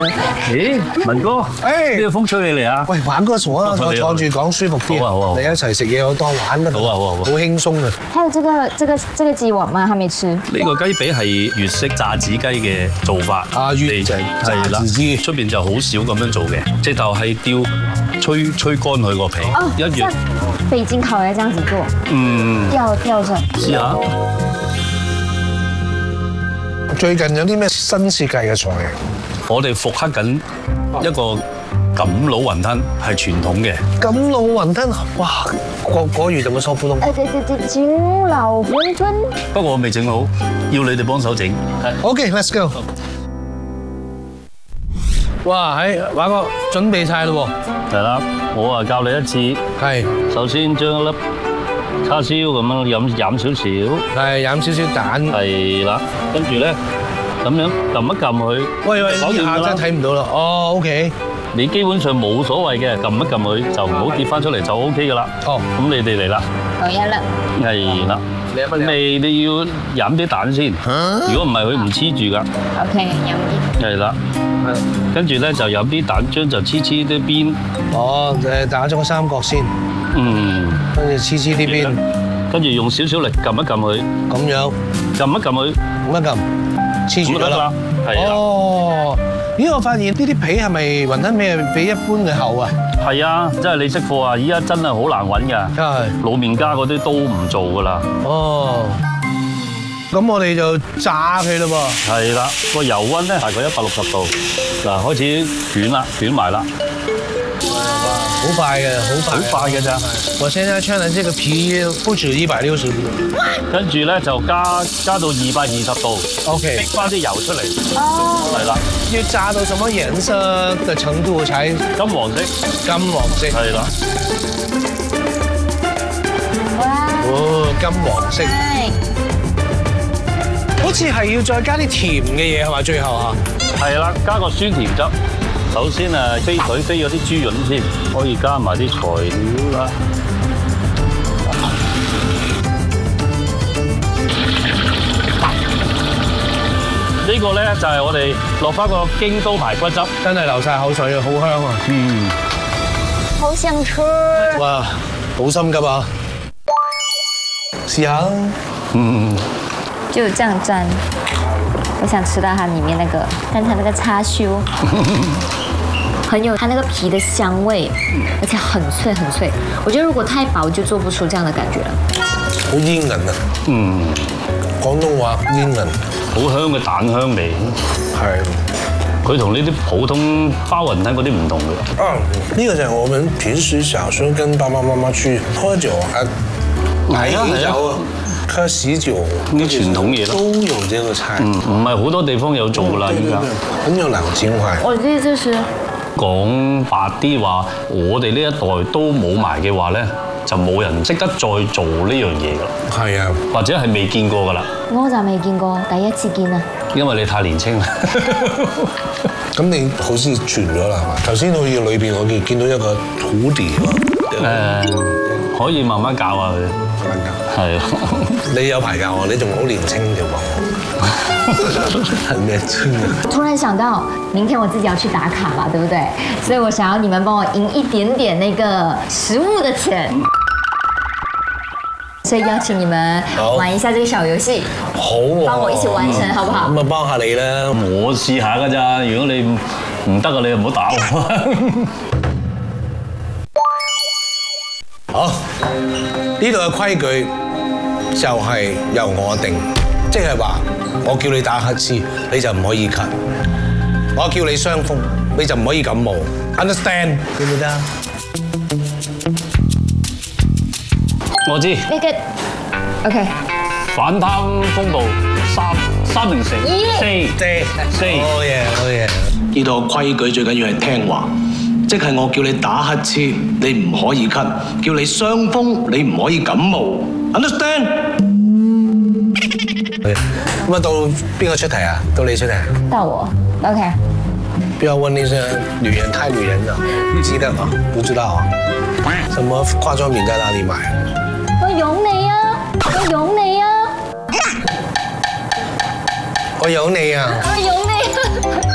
咦，文哥，呢個風吹你嚟啊？ 喂，玩個坐啊，坐住講舒服啲。 好啊好啊， 你一齊食嘢好多玩得。 好啊好啊好， 好輕鬆啊！ 還有這個雞我們還沒吃。 呢個雞髀係粵式炸子雞嘅做法。 啊，粵式炸子雞， 出邊就好少咁樣做嘅，直頭係吊吹乾佢個皮，一樣。 北京烤也這樣子做。吊着。 試下。 最近有啲咩新設計嘅菜啊？ 我哋復刻緊一個錦佬雲吞，係傳統嘅。 錦佬雲吞，哇！國語怎麼說普通？ 錦佬雲吞。 不過我未整好，要你哋幫手整。 OK，let's go。哇！華哥準備晒咯喎。 係啦，我啊教你一次。 係。 首先將一粒叉燒咁樣飲少少。 係飲少少蛋。係啦，跟住咧咁樣撳一撳佢。喂， 呢下真係睇唔到啦。哦 ，OK。 你基本上冇所謂嘅，撳一撳佢就唔好跌翻出嚟就 OK 噶啦。哦，咁你哋嚟啦。 好呀啦。 係啦。你要飲啲蛋先，如果唔係佢唔黐住噶。 OK，飲啲。 係啦。跟住咧就飲啲蛋漿就黐啲邊。 哦，打咗個三角先。跟住黐啲邊。 跟住用少少力撳一撳佢。 咁樣。 撳一撳佢。 撳一撳。黐住咗啦。 係啊。 哦。咦，我發現呢啲皮係咪雲吞皮係比一般嘅厚啊？ 係啊，真係你識貨啊！依家真係好難揾㗎。真係。老麵家嗰啲都唔做㗎啦。哦。 咁我哋就炸佢咯噃。 係啦，個油溫咧大概160度。嗱，開始捲啦，捲埋啦。 好快嘅， 好快嘅咋。 我現在穿的這個皮不止160度。 跟住咧就加到220度。OK。逼翻啲油出嚟。哦。係啦。 要炸到什麼顏色嘅程度才？ 金黃色。 金黃色。係啦。 哇！ 哦，金黃色。好似係要再加啲甜嘅嘢係嘛？最後嚇。係啦，加個酸甜汁。首先啊，飛咗啲豬潤先，可以加埋啲材料啦。呢個咧就係我哋落翻個京都排骨汁， 真係流晒口水啊，好香啊！ 好想吃。 哇，好心急啊！試下。 就這樣蘸。我想吃到它裡面那個剛才那個叉燒，很有它那個皮的香味，而且很脆很脆。我覺得如果太薄就做不出這樣的感覺了。 好煙韌啊！廣東話煙韌， 好香嘅蛋香味。係。佢同呢啲普通包雲吞嗰啲唔同嘅。 呢個就係我們平時小時候跟爸爸媽媽去喝酒啊，買喜酒啊。喝喜酒啲傳統嘢都有這個菜， 唔係好多地方有做㗎啦，依家很有老情懷。 我覺得就是講白啲話，我哋呢一代都冇埋嘅話咧，就冇人識得再做呢樣嘢㗎。係啊，或者係未見過㗎啦。 我就未見過，第一次見啊。 因為你太年輕啦。 咁你好似傳咗啦，係嘛？頭先好似裏邊我見到一個徒弟可以慢慢教下佢。慢慢教。係啊。 你有排教我，你仲好年輕條喎。很年輕啊！ 突然想到，明天我自己要去打卡嘛，對不對？所以我想要你們幫我贏一點點那個食物的錢。所以邀請你們玩一下這個小遊戲。好。幫我一起完成，好不好？ 咁啊，幫下你啦。 我試下㗎咋，如果你唔得啊，你就唔好打我。 好，呢度嘅規矩就係由我定，即係話我叫你打乞嗤，你就唔可以咳；我叫你傷風，你就唔可以感冒。Understand？ 記唔記得啊？ 我知。 呢個 OK。 反貪風暴三定四。四。 好嘢，好嘢。呢度規矩最緊要係聽話。即係我叫你打乞嗤，你唔可以咳；叫你傷風，你唔可以感冒。Understand？ 咁啊，到邊個出題啊？到你出題。 到我。OK。 不要問那些女人太女人了，記得嗎？不知道啊？什麼化妝品在哪裡買？ 我有你啊！我有你啊！ 我有你啊！ 我有你。